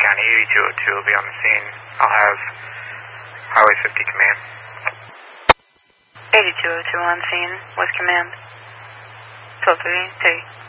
County 8202 will be on the scene. I'll have Highway 50 command. 8202 on scene with command. 1233.